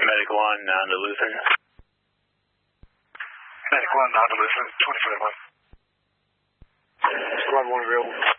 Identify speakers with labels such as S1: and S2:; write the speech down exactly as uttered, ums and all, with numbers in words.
S1: Medic one, on to Lutheran.
S2: Medic one, on to Lutheran, twenty-five one.
S3: Squad one available.